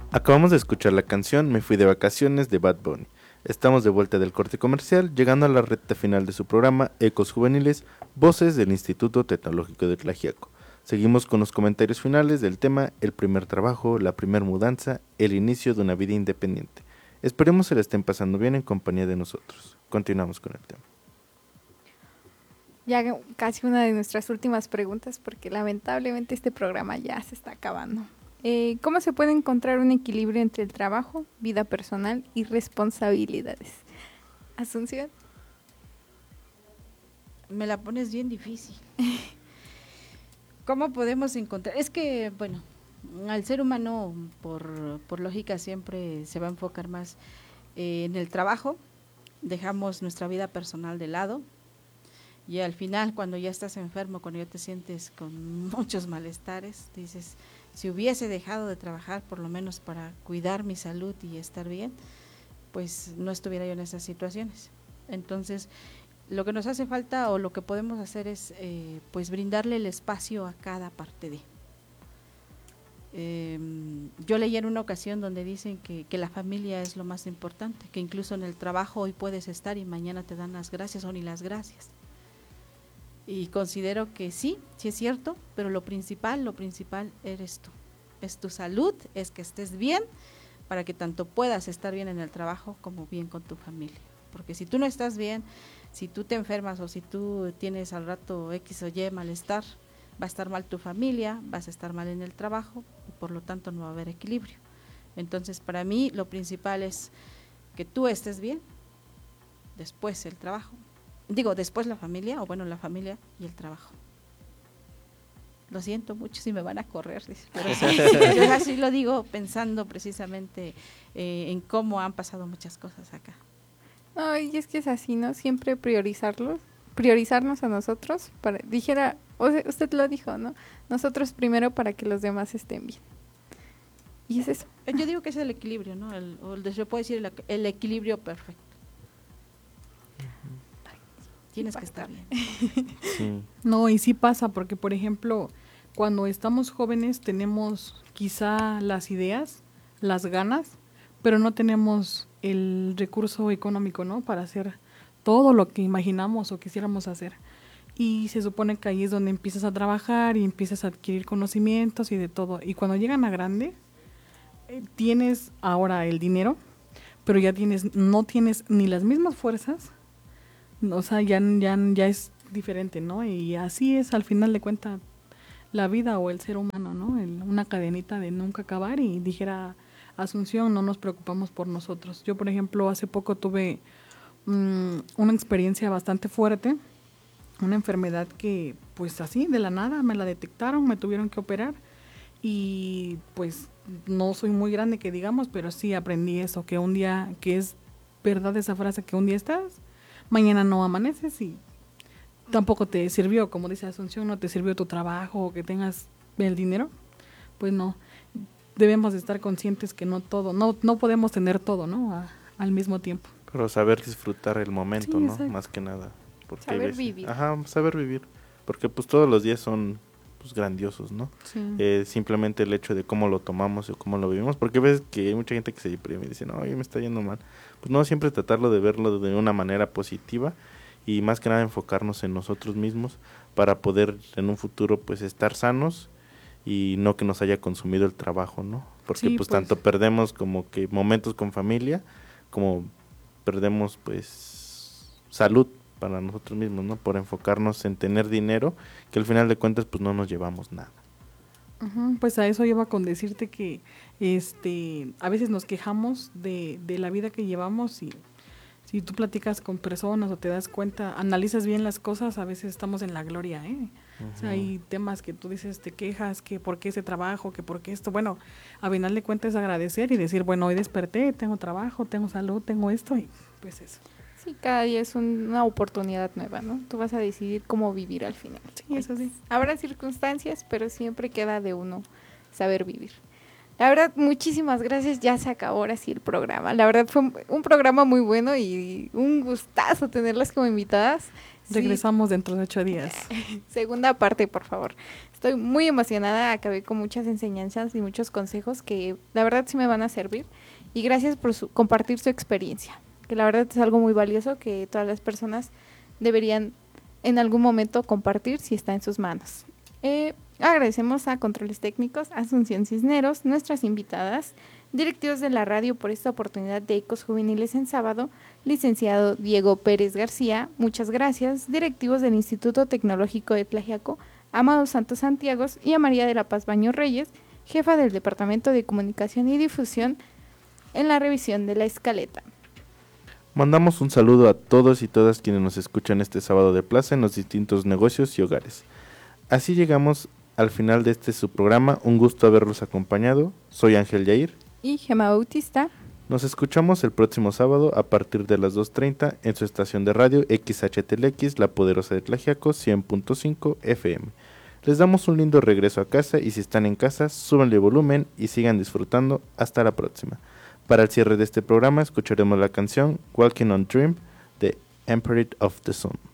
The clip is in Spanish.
Acabamos de escuchar la canción Me fui de vacaciones de Bad Bunny. Estamos de vuelta del corte comercial, llegando a la recta final de su programa Ecos Juveniles, Voces del Instituto Tecnológico de Tlaxiaco. Seguimos con los comentarios finales del tema El primer trabajo, la primer mudanza, el inicio de una vida independiente. Esperemos se la estén pasando bien en compañía de nosotros. Continuamos con el tema. Ya casi una de nuestras últimas preguntas, porque lamentablemente este programa ya se está acabando. ¿Cómo se puede encontrar un equilibrio entre el trabajo, vida personal y responsabilidades? Asunción. Me la pones bien difícil. ¿Cómo podemos encontrar? Es que, bueno, al ser humano, por lógica, siempre se va a enfocar más en el trabajo, dejamos nuestra vida personal de lado, y al final, cuando ya estás enfermo, cuando ya te sientes con muchos malestares, dices, si hubiese dejado de trabajar, por lo menos para cuidar mi salud y estar bien, pues no estuviera yo en esas situaciones. Entonces, lo que nos hace falta o lo que podemos hacer es pues brindarle el espacio a cada parte de. Yo leí en una ocasión donde dicen que la familia es lo más importante, que incluso en el trabajo hoy puedes estar y mañana te dan las gracias o ni las gracias. Y considero que sí es cierto, pero lo principal eres tú. Es tu salud, es que estés bien, para que tanto puedas estar bien en el trabajo como bien con tu familia. Porque si tú no estás bien, si tú te enfermas o si tú tienes al rato X o Y malestar, va a estar mal tu familia, vas a estar mal en el trabajo y por lo tanto no va a haber equilibrio. Entonces, para mí lo principal es que tú estés bien, después el trabajo, después la familia, o bueno, la familia y el trabajo. Lo siento mucho si me van a correr, pero sí, yo así lo digo pensando precisamente en cómo han pasado muchas cosas acá. Ay, es que es así, ¿no? Siempre priorizarnos a nosotros, usted lo dijo, ¿no? Nosotros primero para que los demás estén bien. Y es eso. Yo digo que es el equilibrio, ¿no? Yo puedo decir el equilibrio perfecto. Tienes que estar bien. Sí. No, y sí pasa, porque por ejemplo, cuando estamos jóvenes tenemos quizá las ideas, las ganas, pero no tenemos el recurso económico, ¿no? Para hacer todo lo que imaginamos o quisiéramos hacer. Y se supone que ahí es donde empiezas a trabajar y empiezas a adquirir conocimientos y de todo. Y cuando llegan a grande, tienes ahora el dinero, pero no tienes ni las mismas fuerzas. O sea, ya es diferente, ¿no? Y así es al final de cuentas la vida o el ser humano, ¿no? Una cadenita de nunca acabar, y dijera Asunción, no nos preocupamos por nosotros. Yo, por ejemplo, hace poco tuve una experiencia bastante fuerte, una enfermedad que pues así de la nada me la detectaron, me tuvieron que operar y pues no soy muy grande que digamos, pero sí aprendí eso, que un día, que es verdad esa frase, que un día estás, mañana no amaneces y tampoco te sirvió, como dice Asunción, no te sirvió tu trabajo o que tengas el dinero, pues no, debemos de estar conscientes que no podemos tener todo, ¿no? Al mismo tiempo. Pero saber disfrutar el momento, sí, ¿no? Exacto. Más que nada. Porque saber vivir. Saber vivir, porque pues todos los días son pues grandiosos, ¿no? Sí. Simplemente el hecho de cómo lo tomamos o cómo lo vivimos, porque ves que hay mucha gente que se deprime y dice, no, hoy me está yendo mal. Pues no, siempre tratarlo de verlo de una manera positiva y más que nada enfocarnos en nosotros mismos para poder en un futuro pues estar sanos y no que nos haya consumido el trabajo, ¿no? Porque sí, pues tanto perdemos como que momentos con familia, como perdemos pues salud para nosotros mismos, ¿no? Por enfocarnos en tener dinero, que al final de cuentas pues no nos llevamos nada. Uh-huh. Pues a eso iba con decirte que a veces nos quejamos de la vida que llevamos, y si tú platicas con personas o te das cuenta, analizas bien las cosas, a veces estamos en la gloria, ¿eh? Uh-huh. O sea, hay temas que tú dices, te quejas, que por qué ese trabajo, que por qué esto. Bueno, a final de cuentas agradecer y decir, bueno, hoy desperté, tengo trabajo, tengo salud, tengo esto, y pues eso. Sí, cada día es una oportunidad nueva, ¿no? Tú vas a decidir cómo vivir al final. Sí, eso sí. Habrá circunstancias, pero siempre queda de uno saber vivir. La verdad, muchísimas gracias. Ya se acabó ahora sí el programa. La verdad fue un programa muy bueno y un gustazo tenerlas como invitadas. Regresamos dentro de 8 días. Segunda parte, por favor. Estoy muy emocionada, acabé con muchas enseñanzas y muchos consejos que la verdad sí me van a servir. Y gracias por compartir su experiencia, que la verdad es algo muy valioso que todas las personas deberían en algún momento compartir si está en sus manos. Agradecemos a Controles Técnicos, Asunción Cisneros, nuestras invitadas, directivos de la radio por esta oportunidad de Ecos Juveniles en sábado, licenciado Diego Pérez García, muchas gracias, directivos del Instituto Tecnológico de Tlaxiaco, Amado Santos Santiagos, y a María de la Paz Baño Reyes, jefa del Departamento de Comunicación y Difusión, en la revisión de la escaleta. Mandamos un saludo a todos y todas quienes nos escuchan este sábado de plaza en los distintos negocios y hogares. Así llegamos al final de este su programa. Un gusto haberlos acompañado. Soy Ángel Yair y Gemma Bautista. Nos escuchamos el próximo sábado a partir de las 2:30 en su estación de radio XHTLX, La Poderosa de Tlaxiaco, 100.5 FM. Les damos un lindo regreso a casa y si están en casa, súbanle volumen y sigan disfrutando. Hasta la próxima. Para el cierre de este programa escucharemos la canción Walking on Dream de Emperor of the Sun.